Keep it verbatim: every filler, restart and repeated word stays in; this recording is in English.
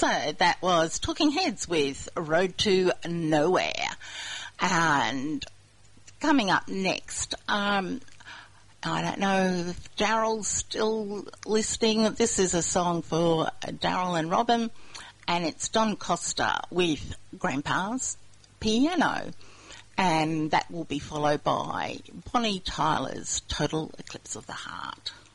So that was Talking Heads with Road to Nowhere. And coming up next, um, I don't know if Daryl's still listening. This is a song for Daryl and Robin, and it's Don Costa with Grandpa's Piano. And that will be followed by Bonnie Tyler's Total Eclipse of the Heart.